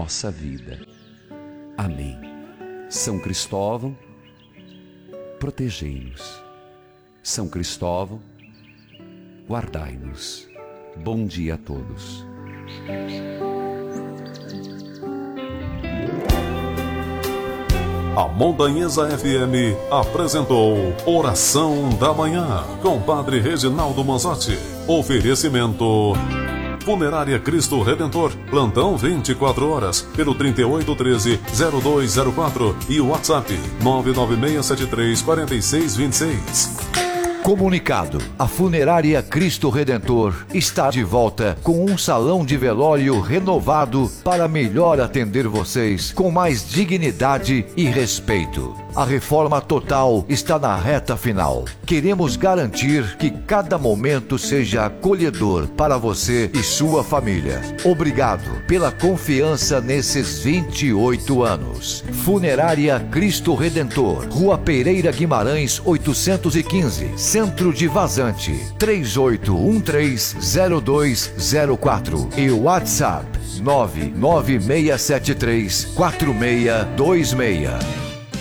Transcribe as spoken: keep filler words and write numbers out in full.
nossa vida. Amém. São Cristóvão, protegei-nos. São Cristóvão, guardai-nos. Bom dia a todos. A Montanhesa F M apresentou Oração da Manhã, com Padre Reginaldo Manzotti. Oferecimento Funerária Cristo Redentor, plantão vinte e quatro horas, pelo trinta e oito, treze, zero dois zero quatro e o WhatsApp nove nove seis sete três, quatro seis dois seis. Comunicado: a Funerária Cristo Redentor está de volta com um salão de velório renovado para melhor atender vocês com mais dignidade e respeito. A reforma total está na reta final. Queremos garantir que cada momento seja acolhedor para você e sua família. Obrigado pela confiança nesses vinte e oito anos. Funerária Cristo Redentor, Rua Pereira Guimarães, oitocentos e quinze, Centro de Vazante, três oito um três, zero dois zero quatro e WhatsApp nove nove seis sete três, quatro seis dois seis.